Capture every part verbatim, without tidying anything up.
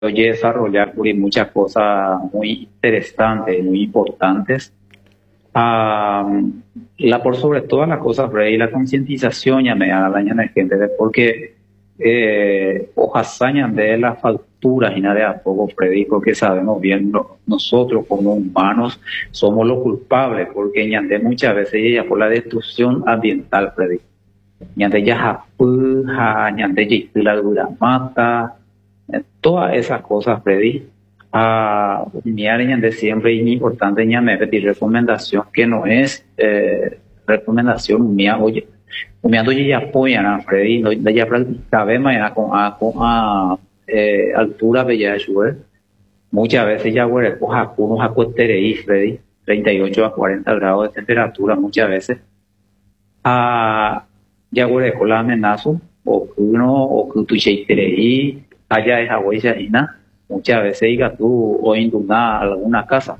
oye desarrollar por ahí muchas cosas muy interesantes, muy importantes. Ah, la por sobre todas las cosas, Freddy, la concientización ya me da la daña a la gente, ¿ve? Porque eh, ojasañan de las facturas y nada de a poco, Freddy, porque sabemos bien, no- nosotros como humanos somos los culpables, porque ñande muchas veces ya por la destrucción ambiental, Freddy. Ñande ya japuja, ñande ya la dura mata, eh, todas esas cosas, Freddy. Ah, mi área de siempre es importante ya me pedir recomendación que no es eh, recomendación mía, oye, me ando ya apoyan a Freddy, no ya practicaba mañana con a con a eh, altura bella de muchas veces ya güey, coja unos acuesterei, Freddy, treinta y ocho a cuarenta grados de temperatura muchas veces. Ah, ya güey, con la amenaza o que uno o que tu cheiterei allá es agua y muchas veces diga tú o induna alguna casa.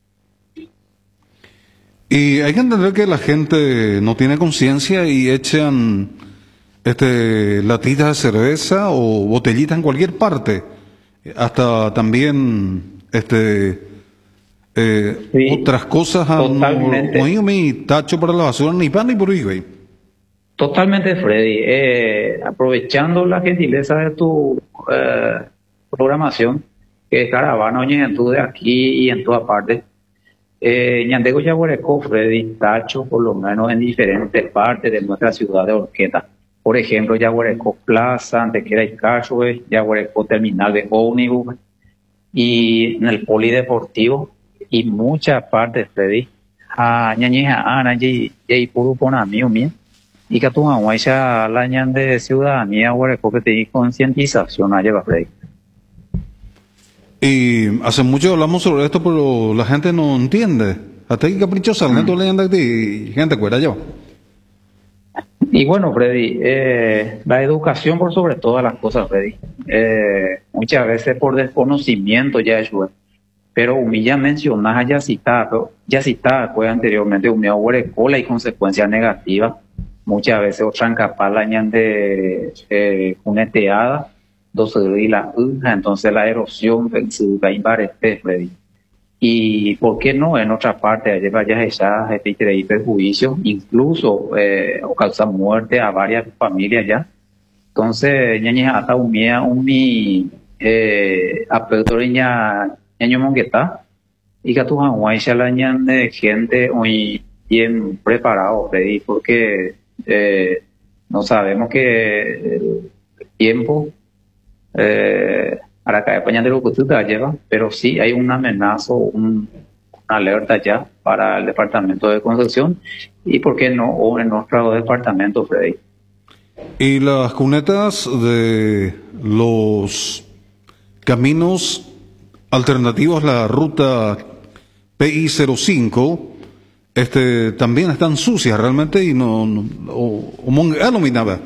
Y hay que entender que la gente no tiene conciencia y echan este latitas de cerveza o botellitas en cualquier parte. Hasta también este eh, Sí, otras cosas han totalmente. oído mi tacho para la basura ni pan ni por ahí, güey. Totalmente, Freddy. Eh, aprovechando la gentileza de tu eh, programación, que es caravana, oye, en tu de aquí y en toda parte. Eh, Ñandego Yaguareco, Freddy, Tacho, por lo menos en diferentes partes de nuestra ciudad de Orqueta. Por ejemplo, Yaguareco Plaza, Antequera y Cachue, Yaguareco Terminal de ómnibus y en el polideportivo y muchas partes, Freddy. Ah, ñañeja, ana, y y puro pona mío, mío. Y que tú aguaisa la ñan de ciudadanía, Yaguareco que te di concientización a llevar, Freddy. Y hace mucho hablamos sobre esto, pero la gente no entiende. Hasta aquí caprichosa, la gente le anda aquí, gente cuera yo. Y bueno, Freddy, eh, la educación por sobre todas las cosas, Freddy. Eh, muchas veces por desconocimiento ya es bueno. Pero humilla mencionar ya citado, ya citado fue anteriormente humilla cola y consecuencias negativas. Muchas veces otra capaz la ñan de eh, cuneteada, dos y la uja, entonces la erosión se va a imparete, Freddy. Y por qué no en otra parte allí vaya esa gente y perjuicio, incluso eh, o causa muerte a varias familias ya. Entonces, ñaña hasta un mía un mi eh apertura ñaño mongueta y que tu Hawái se la ñan de gente hoy bien preparado, Freddy, porque eh, no sabemos que el tiempo eh, para caer pañal de lo que tú te lleva, pero sí hay una amenaza, un, una alerta ya para el departamento de Concepción y por qué no, o en nuestro departamento, Freddy. Y las cunetas de los caminos alternativos a la ruta P I cero cinco este, también están sucias realmente y no, no o, o mon- ah, no me nada.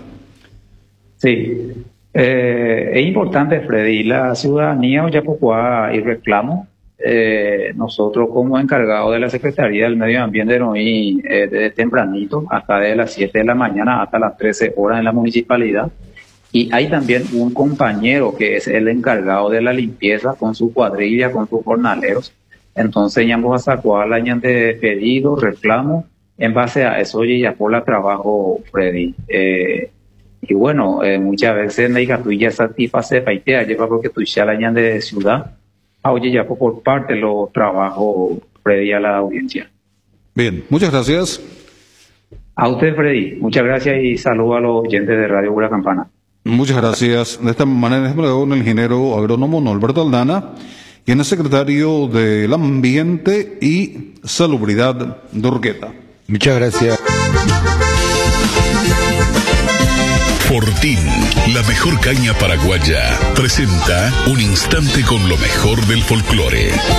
Sí, eh, es importante, Freddy, la ciudadanía ya poco y reclamo. Eh, nosotros como encargados de la Secretaría del Medio Ambiente no y eh, desde tempranito, hasta de las siete de la mañana hasta las trece horas en la municipalidad. Y hay también un compañero que es el encargado de la limpieza con su cuadrilla, con sus jornaleros. Entonces ya vamos a sacar la año de pedidos, reclamos. En base a eso, oye, ya por la trabajo, Freddy. Eh, y bueno, eh, muchas veces me diga tú ya satisface paitea, lleva porque tú ya la año de ciudad. Ah, oye, ya por parte lo trabajo, Freddy, a la audiencia. Bien, muchas gracias. A usted, Freddy, muchas gracias y saludo a los oyentes de Radio Buena Campana. Muchas gracias. De esta manera es el ingeniero agrónomo Norberto Aldana, quien es secretario del Ambiente y Salubridad de Urqueta. Muchas gracias. Fortín, la mejor caña paraguaya, presenta un instante con lo mejor del folclore.